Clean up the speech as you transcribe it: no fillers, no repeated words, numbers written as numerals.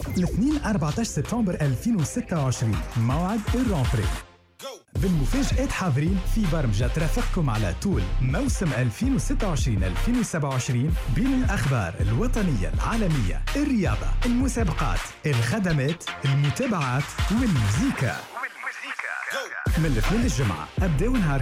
الاثنين 14 سبتمبر 2026 موعد الرون بري. بالمفاجآت حاضرين في برمجة ترافقكم على طول موسم 2026-2027 بين الأخبار الوطنية العالمية، الرياضة، المسابقات، الخدمات، المتابعات والمزيكا. من الاثنين للجمعة أبداو نهار